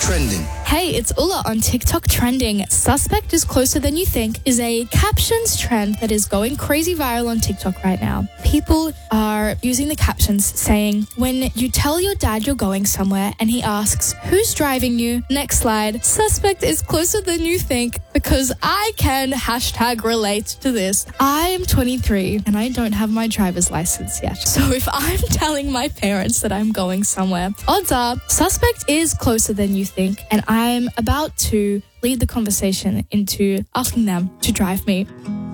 Trending. Hey, it's Ulla on TikTok Trending. Suspect is closer than you think is a captions trend that is going crazy viral on TikTok right now. People are using the captions saying, when you tell your dad you're going somewhere and he asks, who's driving you? Next slide. Suspect is closer than you think because I can #relate to this. I'm 23 and I don't have my driver's license yet. So if I'm telling my parents that I'm going somewhere, odds are suspect is closer than you think, and I'm about to lead the conversation into asking them to drive me.